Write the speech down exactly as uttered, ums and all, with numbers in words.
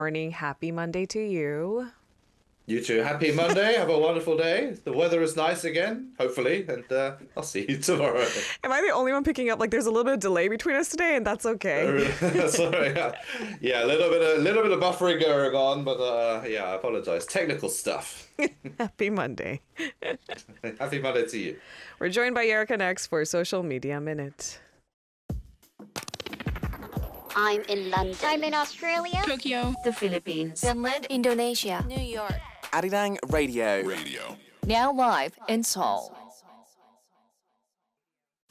Morning. Happy Monday to you. You too. Happy Monday. Have a wonderful day. The weather is nice again, hopefully, and uh, I'll see you tomorrow. Am I the only one picking up? Like, there's a little bit of delay between us today, and that's okay. Sorry. Yeah. yeah, a little bit, a little bit of buffering going on, but uh, yeah, I apologize. Technical stuff. Happy Monday. Happy Monday to you. We're joined by Erica next for Social Media Minute. I'm in London. I'm in Australia. Tokyo. The Philippines. Finland. Indonesia. New York. Arirang Radio. Radio. Now live in Seoul.